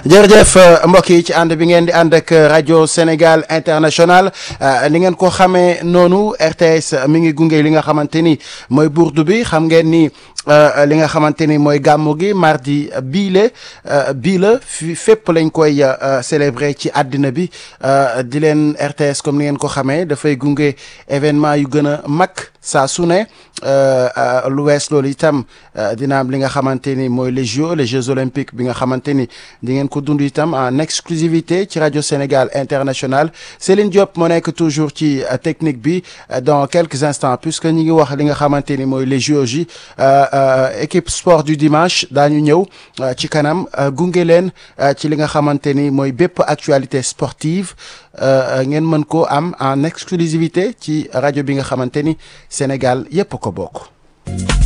jërëjëf mbokk yi ci ànd bi ngeen di ànd ak rajo Sénégal International ni ngeen ko xamee noonu RTS mi ngi gunge li nga xamante ni mooy burdu bi xam ngeen ni li nga xamante ni mooy gàmmu gi mardi bii la fépp lañ koy célébrer ci àddina bi di leen RTS comme ni ngeen ko xamee dafay gunge événement yu gën a mag saa su ne lu wees loolu itam dina am li nga xamante ni mooy les Jeux olympiques bi nga xamante ni di ngeen ko dund itam en exclusivité ci rajo Sénégal International Céline Diop moo nekk toujours ci technique bi dans quelques instants puisque ñi ngi wax li nga xamante ni mooy les Jeux yi équipe sport du dimanche daañu ñëw ci kanam gunge leen ci li nga xamante ni mooy bépp actualité sportive ngeen mën koo am en exclusivité ci rajo bi nga xamante ni Sénégal yépp ko bokk